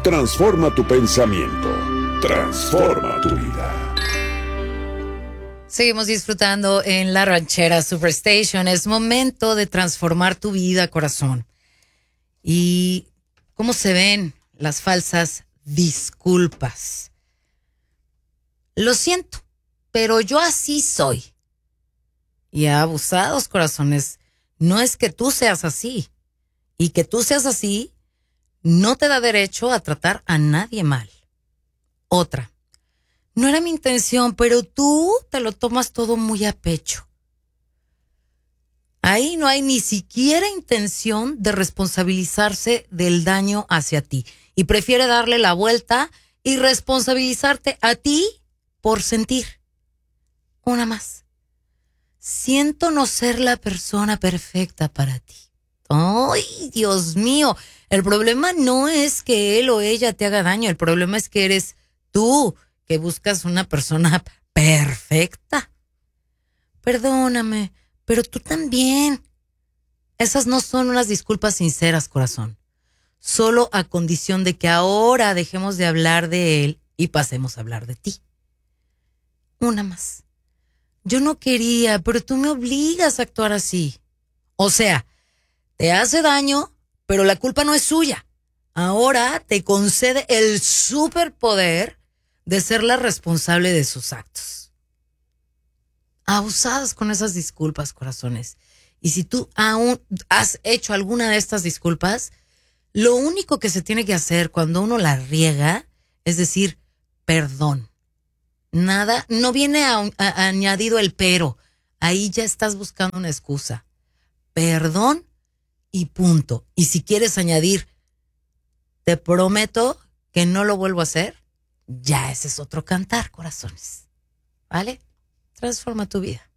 transforma tu pensamiento, transforma tu vida. Seguimos disfrutando en La Ranchera Superstation. Es momento de transformar tu vida, corazón. ¿Y cómo se ven las falsas disculpas? Lo siento, pero yo así soy. Y abusados, corazones, no es que tú seas así. Y que tú seas así no te da derecho a tratar a nadie mal. Otra. No era mi intención, pero tú te lo tomas todo muy a pecho. Ahí no hay ni siquiera intención de responsabilizarse del daño hacia ti. Y prefiere darle la vuelta y responsabilizarte a ti por sentir. Una más. Siento no ser la persona perfecta para ti. ¡Ay, Dios mío! El problema no es que él o ella te haga daño. El problema es que eres tú que buscas una persona perfecta. Perdóname, pero tú también. Esas no son unas disculpas sinceras, corazón. Solo a condición de que ahora dejemos de hablar de él y pasemos a hablar de ti. Una más. Yo no quería, pero tú me obligas a actuar así. O sea, te hace daño, pero la culpa no es suya. Ahora te concede el superpoder de ser la responsable de sus actos. Abusadas con esas disculpas, corazones. Y si tú aún has hecho alguna de estas disculpas, lo único que se tiene que hacer cuando uno la riega es decir, perdón. Nada, no viene añadido el pero. Ahí ya estás buscando una excusa. Perdón y punto. Y si quieres añadir, te prometo que no lo vuelvo a hacer, ya ese es otro cantar, corazones. ¿Vale? Transforma tu vida.